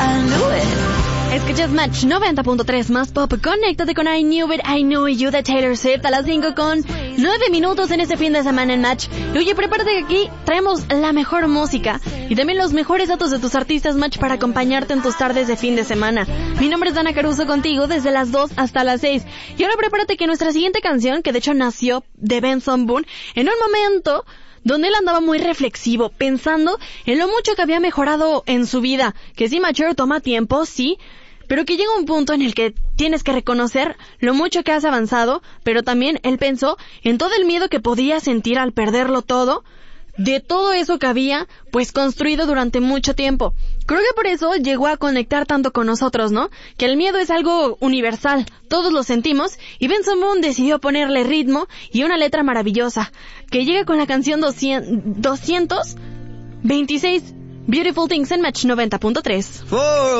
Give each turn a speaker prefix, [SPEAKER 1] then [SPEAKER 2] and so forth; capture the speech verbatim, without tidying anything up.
[SPEAKER 1] I knew it.
[SPEAKER 2] Escuchas Match noventa punto tres más pop. Conéctate con I Knew It, I Know You de Taylor Swift a las cinco con nueve minutos en este fin de semana en Match. Y oye, prepárate que aquí traemos la mejor música y también los mejores datos de tus artistas Match para acompañarte en tus tardes de fin de semana. Mi nombre es Dana Caruso contigo desde las dos hasta las seis. Y ahora prepárate que nuestra siguiente canción, que de hecho nació de Benson Boone, en un momento donde él andaba muy reflexivo, pensando en lo mucho que había mejorado en su vida, que sí, mature toma tiempo, sí, pero que llega un punto en el que tienes que reconocer lo mucho que has avanzado, pero también él pensó en todo el miedo que podía sentir al perderlo todo, de todo eso que había, pues, construido durante mucho tiempo. Creo que por eso llegó a conectar tanto con nosotros, ¿no? Que el miedo es algo universal, todos lo sentimos, y Benson Boone decidió ponerle ritmo y una letra maravillosa, que llega con la canción doscientos veintiséis, Beautiful Things en Match noventa punto tres.